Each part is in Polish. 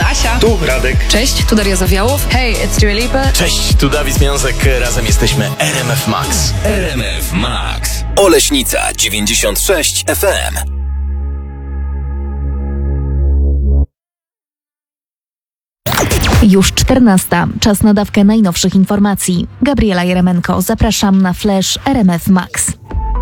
Asia. Tu Radek. Cześć, tu Daria Zawiałow. Hey, it's Dua Lipa. Cześć, tu Dawid Związek. Razem jesteśmy RMF Max. RMF Max. Oleśnica 96 FM. Już 14. Czas na dawkę najnowszych informacji. Gabriela Jeremenko, zapraszam na Flash RMF Max.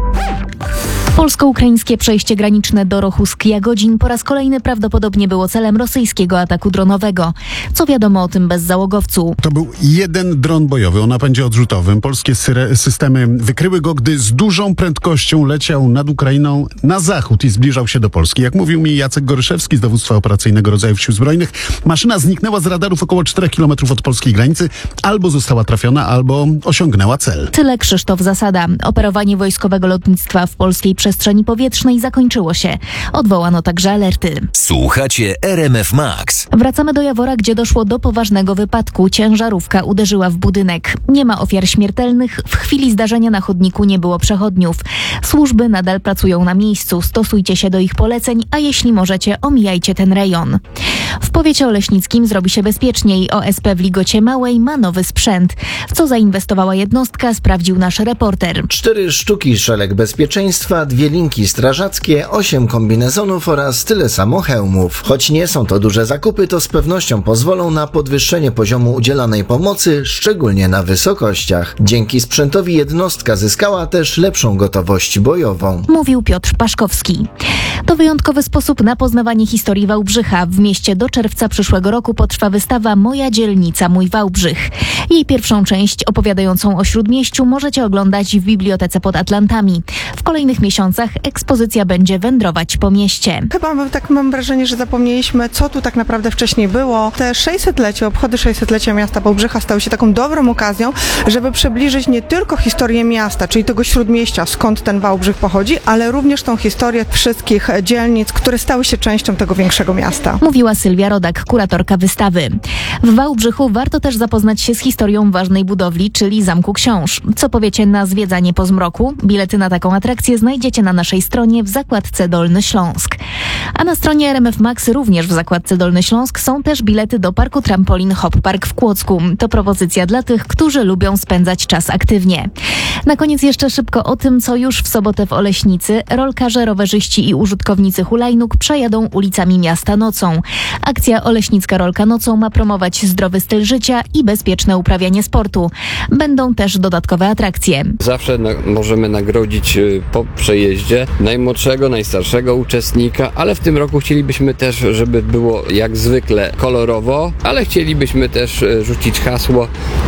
Polsko-ukraińskie przejście graniczne do Rochusk-Jagodzin po raz kolejny prawdopodobnie było celem rosyjskiego ataku dronowego. Co wiadomo o tym bezzałogowcu? To był jeden dron bojowy o napędzie odrzutowym. Polskie systemy wykryły go, gdy z dużą prędkością leciał nad Ukrainą na zachód i zbliżał się do Polski. Jak mówił mi Jacek Goryszewski z Dowództwa Operacyjnego Rodzajów Sił Zbrojnych, maszyna zniknęła z radarów około 4 km od polskiej granicy. Albo została trafiona, albo osiągnęła cel. Tyle Krzysztof Zasada. Operowanie wojskowego lotnictwa w polskiej przestrzeni powietrznej zakończyło się. Odwołano także alerty. Słuchacie RMF Max. Wracamy do Jawora, gdzie doszło do poważnego wypadku. Ciężarówka uderzyła w budynek. Nie ma ofiar śmiertelnych. W chwili zdarzenia na chodniku nie było przechodniów. Służby nadal pracują na miejscu. Stosujcie się do ich poleceń, a jeśli możecie, omijajcie ten rejon. W powiecie oleśnickim zrobi się bezpieczniej. OSP w Ligocie Małej ma nowy sprzęt. W co zainwestowała jednostka, sprawdził nasz reporter. 4 sztuki szelek bezpieczeństwa, 2 linki strażackie, 8 kombinezonów oraz tyle samo hełmów. Choć nie są to duże zakupy, to z pewnością pozwolą na podwyższenie poziomu udzielanej pomocy, szczególnie na wysokościach. Dzięki sprzętowi jednostka zyskała też lepszą gotowość bojową. Mówił Piotr Paszkowski. To wyjątkowy sposób na poznawanie historii Wałbrzycha. W mieście do czerwca przyszłego roku potrwa wystawa Moja dzielnica, mój Wałbrzych. Jej pierwszą część, opowiadającą o Śródmieściu, możecie oglądać w Bibliotece pod Atlantami. W kolejnych miesiącach ekspozycja będzie wędrować po mieście. Chyba mam wrażenie, że zapomnieliśmy, co tu tak naprawdę wcześniej było. Te 600-lecie, obchody 600-lecia miasta Wałbrzycha stały się taką dobrą okazją, żeby przybliżyć nie tylko historię miasta, czyli tego Śródmieścia, skąd ten Wałbrzych pochodzi, ale również tą historię wszystkich dzielnic, które stały się częścią tego większego miasta. Mówiła Sylwia Rodak, kuratorka wystawy. W Wałbrzychu warto też zapoznać się z historią ważnej budowli, czyli Zamku Książ. Co powiecie na zwiedzanie po zmroku? Bilety na taką atrakcję znajdziecie na naszej stronie w zakładce Dolny Śląsk. A na stronie RMF Max, również w zakładce Dolny Śląsk, są też bilety do parku trampolin Hop Park w Kłodzku. To propozycja dla tych, którzy lubią spędzać czas aktywnie. Na koniec jeszcze szybko o tym, co już w sobotę w Oleśnicy. Rolkarze, rowerzyści i użytkownicy hulajnóg przejadą ulicami miasta nocą. Akcja Oleśnicka Rolka nocą ma promować zdrowy styl życia i bezpieczne uprawianie sportu. Będą też dodatkowe atrakcje. Zawsze możemy nagrodzić po przejeździe najmłodszego, najstarszego uczestnika, ale w tym roku chcielibyśmy też, żeby było jak zwykle kolorowo, ale chcielibyśmy też rzucić hasło